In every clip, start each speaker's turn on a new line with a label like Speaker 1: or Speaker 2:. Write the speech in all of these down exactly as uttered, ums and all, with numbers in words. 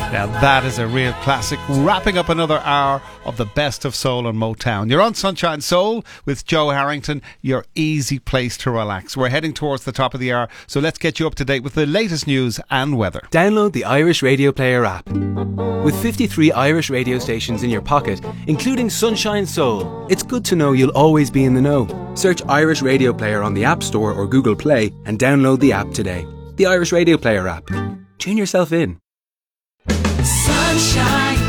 Speaker 1: Now that is a real classic, wrapping up another hour of the best of soul and Motown. You're on Sunshine Soul with Joe Harrington, your easy place to relax. We're heading towards the top of the hour, so let's get you up to date with the latest news and weather.
Speaker 2: Download the Irish Radio Player app. With fifty-three Irish radio stations in your pocket, including Sunshine Soul, it's good to know you'll always be in the know. Search Irish Radio Player on the App Store or Google Play and download the app today. The Irish Radio Player app. Tune yourself in.
Speaker 3: Sunshine.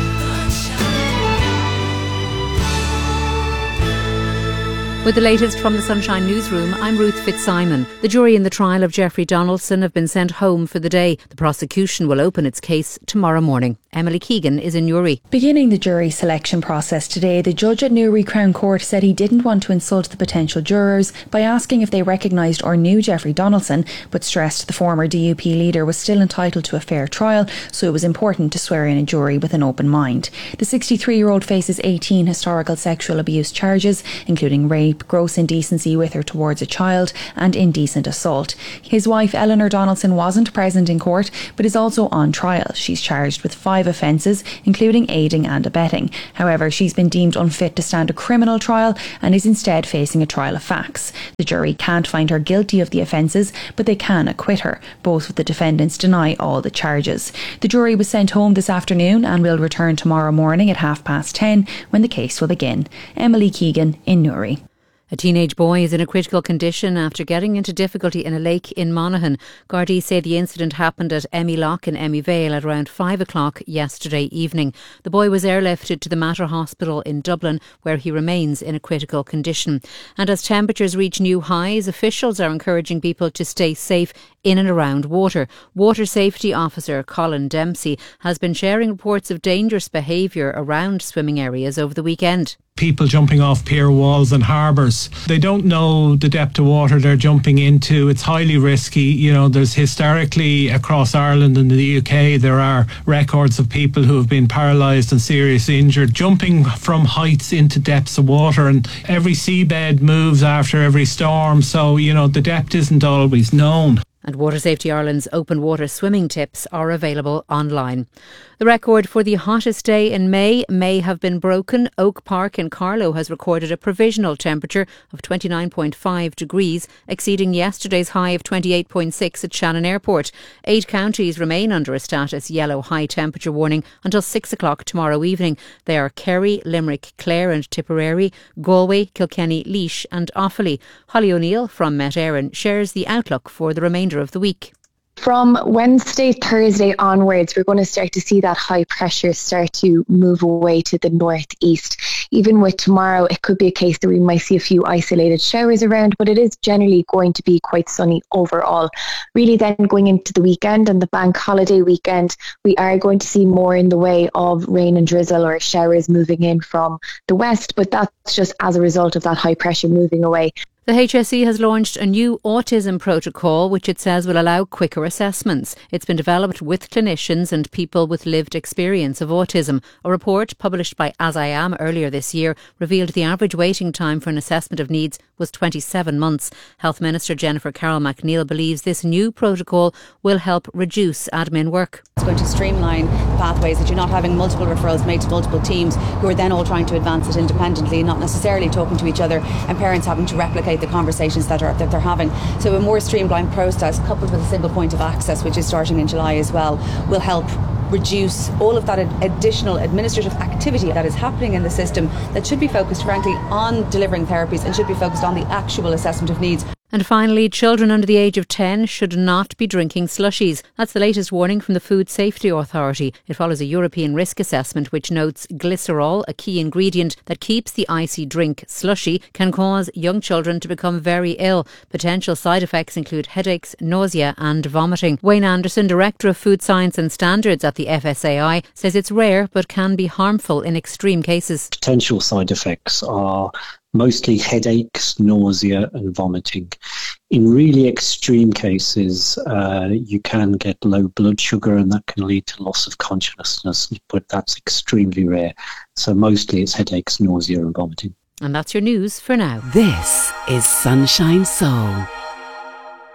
Speaker 4: With the latest from the Sunshine Newsroom, I'm Ruth Fitzsimon. The jury in the trial of Jeffrey Donaldson have been sent home for the day. The prosecution will open its case tomorrow morning. Emily Keegan is in Newry.
Speaker 5: Beginning the jury selection process today, the judge at Newry Crown Court said he didn't want to insult the potential jurors by asking if they recognised or knew Jeffrey Donaldson, but stressed the former D U P leader was still entitled to a fair trial, so it was important to swear in a jury with an open mind. The sixty-three-year-old faces eighteen historical sexual abuse charges, including rape, gross indecency with or towards a child, and indecent assault. His wife Eleanor Donaldson wasn't present in court, but is also on trial. She's charged with five offences, including aiding and abetting. However, she's been deemed unfit to stand a criminal trial and is instead facing a trial of facts. The jury can't find her guilty of the offences, but they can acquit her. Both of the defendants deny all the charges. The jury was sent home this afternoon and will return tomorrow morning at half past ten when the case will begin. Emily Keegan in Newry.
Speaker 4: A teenage boy is in a critical condition after getting into difficulty in a lake in Monaghan. Gardaí say the incident happened at Emmy Loch in Emmy Vale at around five o'clock yesterday evening. The boy was airlifted to the Mater Hospital in Dublin, where he remains in a critical condition. And as temperatures reach new highs, officials are encouraging people to stay safe in and around water. Water Safety Officer Colin Dempsey has been sharing reports of dangerous behaviour around swimming areas over the weekend.
Speaker 6: People jumping off pier walls and harbours. They don't know the depth of water they're jumping into. It's highly risky. You know, there's historically across Ireland and the U K, there are records of people who have been paralysed and seriously injured jumping from heights into depths of water, and every seabed moves after every storm, so, you know, the depth isn't always known.
Speaker 4: And Water Safety Ireland's open water swimming tips are available online. The record for the hottest day in May may have been broken. Oak Park in Carlow has recorded a provisional temperature of twenty-nine point five degrees, exceeding yesterday's high of twenty-eight point six at Shannon Airport. Eight counties remain under a status yellow high temperature warning until six o'clock tomorrow evening. They are Kerry, Limerick, Clare and Tipperary, Galway, Kilkenny, Laois and Offaly. Holly O'Neill from Met Éireann shares the outlook for the remainder of the week.
Speaker 7: From Wednesday, Thursday onwards, we're going to start to see that high pressure start to move away to the northeast. Even with tomorrow, it could be a case that we might see a few isolated showers around, but it is generally going to be quite sunny overall. Really then going into the weekend and the bank holiday weekend, we are going to see more in the way of rain and drizzle or showers moving in from the west, but that's just as a result of that high pressure moving away.
Speaker 4: The H S E has launched a new autism protocol which it says will allow quicker assessments. It's been developed with clinicians and people with lived experience of autism. A report published by As I Am earlier this year revealed the average waiting time for an assessment of needs was twenty-seven months. Health Minister Jennifer Carroll MacNeill believes this new protocol will help reduce admin work.
Speaker 8: It's going to streamline pathways, that you're not having multiple referrals made to multiple teams who are then all trying to advance it independently, not necessarily talking to each other, and parents having to replicate the conversations that are that they're having. So a more streamlined process coupled with a single point of access, which is starting in July as well, will help reduce all of that ad- additional administrative activity that is happening in the system that should be focused frankly on delivering therapies and should be focused on the actual assessment of needs.
Speaker 4: And finally, children under the age of ten should not be drinking slushies. That's the latest warning from the Food Safety Authority. It follows a European risk assessment which notes glycerol, a key ingredient that keeps the icy drink slushy, can cause young children to become very ill. Potential side effects include headaches, nausea and vomiting. Wayne Anderson, Director of Food Science and Standards at the F S A I, says it's rare but can be harmful in extreme cases.
Speaker 9: Potential side effects are mostly headaches, nausea and vomiting. In really extreme cases, uh, you can get low blood sugar and that can lead to loss of consciousness, but that's extremely rare. So mostly it's headaches, nausea and vomiting.
Speaker 4: And that's your news for now.
Speaker 3: This is Sunshine Soul.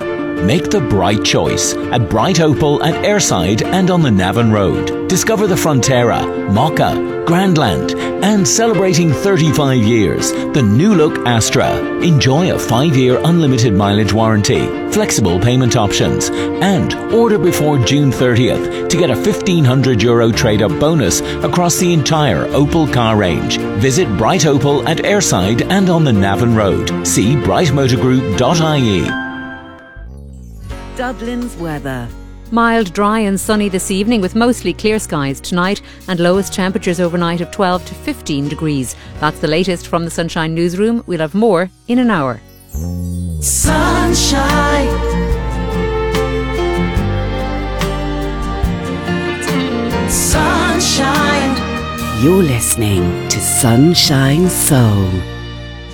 Speaker 3: Make the bright choice at Bright Opel at Airside and on the Navan Road. Discover the Frontera, Mokka, Grandland, and celebrating thirty-five years, the new look Astra. Enjoy a five-year unlimited mileage warranty, flexible payment options, and order before June thirtieth to get a fifteen hundred euro trade-up bonus across the entire Opel car range. Visit Bright Opel at Airside and on the Navan Road. See bright motor group dot I E.
Speaker 4: Dublin's weather. Mild, dry and sunny this evening with mostly clear skies tonight and lowest temperatures overnight of twelve to fifteen degrees. That's the latest from the Sunshine Newsroom. We'll have more in an hour.
Speaker 10: Sunshine. Sunshine.
Speaker 11: You're listening to Sunshine Soul.